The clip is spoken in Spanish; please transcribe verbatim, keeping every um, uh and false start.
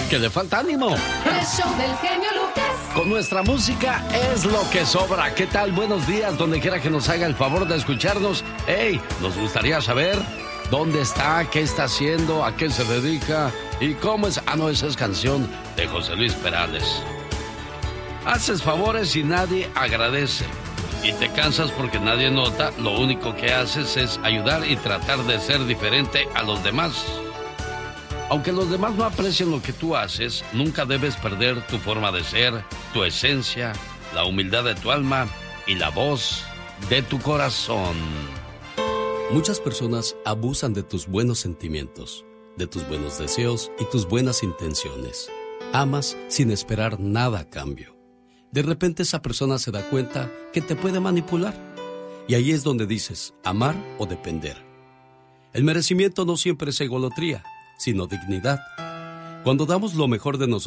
que le falta ánimo. El show del genio Lucas. Con nuestra música es lo que sobra. ¿Qué tal? Buenos días, donde quiera que nos haga el favor de escucharnos. Hey, nos gustaría saber dónde está, qué está haciendo, a qué se dedica y cómo es. Ah, no, esa es canción de José Luis Perales. Haces favores y nadie agradece. Y te cansas porque nadie nota. Lo único que haces es ayudar y tratar de ser diferente a los demás. Aunque los demás no aprecien lo que tú haces, nunca debes perder tu forma de ser, tu esencia, la humildad de tu alma y la voz de tu corazón. Muchas personas abusan de tus buenos sentimientos, de tus buenos deseos y tus buenas intenciones. Amas sin esperar nada a cambio. De repente esa persona se da cuenta que te puede manipular. Y ahí es donde dices, amar o depender. El merecimiento no siempre es egolotría, sino dignidad. Cuando damos lo mejor de nosotros,